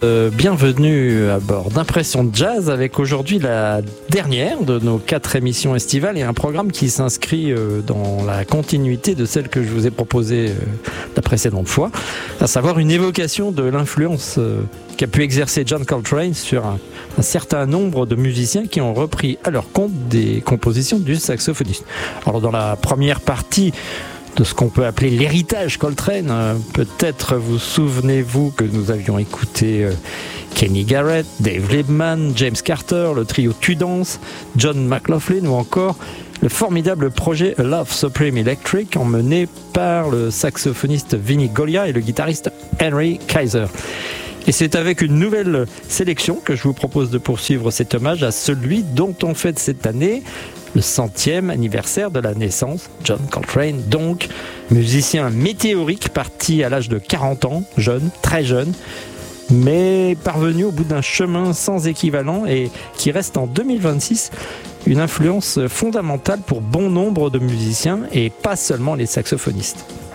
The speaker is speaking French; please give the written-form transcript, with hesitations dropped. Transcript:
Bienvenue à bord d'Impression de Jazz avec aujourd'hui la dernière de nos 4 émissions estivales et un programme qui s'inscrit dans la continuité de celle que je vous ai proposée la précédente fois, à savoir une évocation de l'influence qu'a pu exercer John Coltrane sur un certain nombre de musiciens qui ont repris à leur compte des compositions du saxophoniste. Alors dans la première partie de ce qu'on peut appeler l'héritage Coltrane. Peut-être vous souvenez-vous que nous avions écouté Kenny Garrett, Dave Liebman, James Carter, le trio Tudance, John McLaughlin ou encore le formidable projet A Love Supreme Electric emmené par le saxophoniste Vinnie Colaiuta et le guitariste Henry Kaiser. Et c'est avec une nouvelle sélection que je vous propose de poursuivre cet hommage à celui dont on fête cette année le 100e anniversaire de la naissance, John Coltrane, donc musicien météorique parti à l'âge de 40 ans, jeune, très jeune, mais parvenu au bout d'un chemin sans équivalent et qui reste en 2026 une influence fondamentale pour bon nombre de musiciens et pas seulement les saxophonistes.